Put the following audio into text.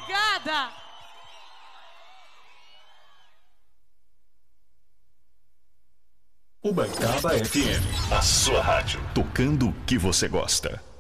Obrigada! Ubaitaba FM, a sua rádio, tocando o que você gosta.